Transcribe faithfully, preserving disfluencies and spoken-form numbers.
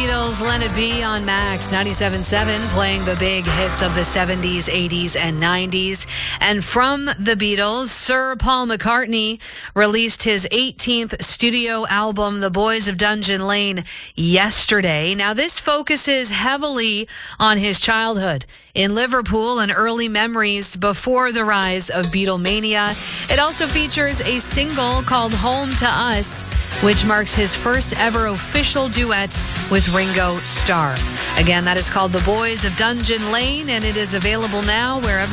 Beatles, Let It Be on Max ninety-seven point seven, playing the big hits of the seventies, eighties, and nineties. And from the Beatles, Sir Paul McCartney released his eighteenth studio album, The Boys of Dungeon Lane, yesterday. Now, this focuses heavily on his childhood in Liverpool and early memories before the rise of Beatlemania. It also features a single called Home to Us, which marks his first ever official duet with Ringo Starr. Again, that is called The Boys of Dungeon Lane, and it is available now wherever